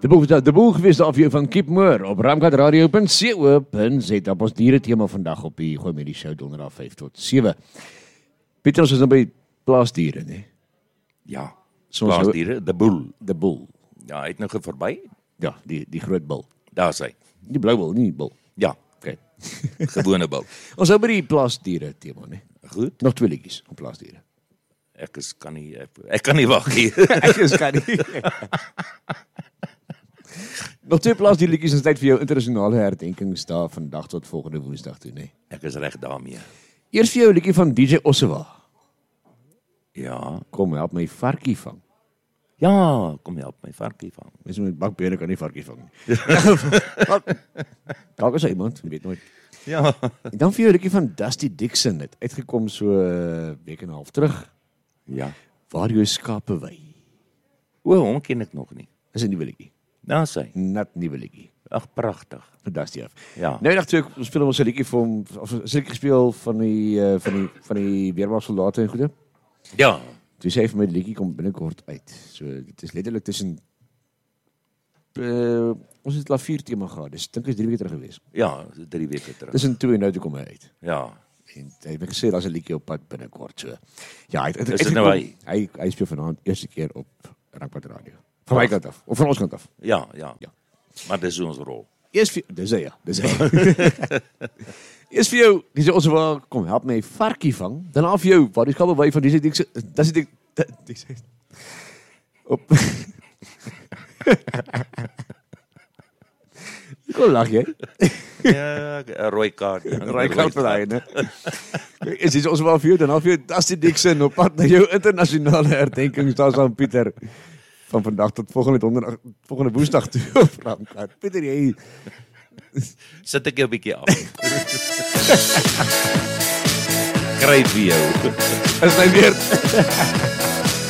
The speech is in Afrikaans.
De boel gewees daar vir jou van Keep Moore op ramkatradio.co.za. Ons diere tema vandag op die Gooi met die show donderdag 5 tot 7. Pieter, ons is nou by plaasdiere, né? Ja, Soms plaasdiere, de boel. De boel. Ja, hy het nou verby. Ja, die groot bil. Daar is hy. Die blou bil, nie die bil. Ja, Okay. gewone bil. Ons hou by die plaasdiere tema, né? Goed, Nog 2 liedjies op plaasdiere. ek kan nie wag hier. Ek is kan nie. Nog 2 plaasdiere liedjies is tyd vir jou internasionale herdenkingsdag vandag tot volgende Woensdag toe, né? Ek is reg daarmee. Eers vir jou 'n liedjie van DJ Ossewa. Ja, Kom help my varkie vang. ja, kom help my varkie vang. Mens met bakbene kan nie varkie vang nie. Dalk is hy iemand, weet nooit. Ja. En dan vir jou 'n liedjie van Dusty Dixon, het uitgekom so 'n week en 'n half terug. Ja. Waar jou skape wy. O, hom ken ek nog nie. Dis 'n nuwe liedjie. Daar is hy. Net nuwe liedjie. Ag, pragtig. Van Dusty af. Ja. Nou dag toe speel ons 'n liedjie vir hom, of 'n liedjie gespeel van die weermagsoldate en goede. Ja. Toe sê hy vir my die liedjie kom binnekort uit. So dit is letterlik tussen ons het klavier tema gehad. Dis dink is 3 weke terug gewees. Ja, 3 weke terug. Tussen 2 en nou toe kom hy uit. Ja. En hy het gesê daar's 'n liedjie op pad binnekort so. Ja, hy Is dit nou hy speel vanaand eerste keer op Rakpad Radio. Van my kant af, of van ons kant af. Ja. Ja. Maar dis ons rol. Eers vir dis hy ja, dis hy. Eers vir jou, dis ons waar kom help my varkie vang. Dan af jou, waar die skape wy van dis op. Kom lag jy. Ja, 'n rooi kaart. Rooi kaart vir daai, né? Is dit ons waar vir jou dan af jou Dusty Dixon op pad na jou internasionale herdenkingsdag aan Pieter. Van vandag tot volgende Woensdag toe op Ramkat. Pieter, jy Sit ek jou 'n bietjie af. Gryp vir jou. is my weer.